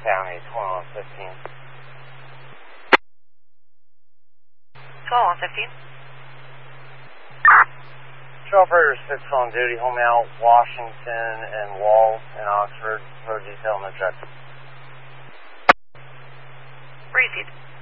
County, 2115. 2115. Patrol operator 6 on duty, home out, Washington and Wall in Oxford. Road detail and objective. Received.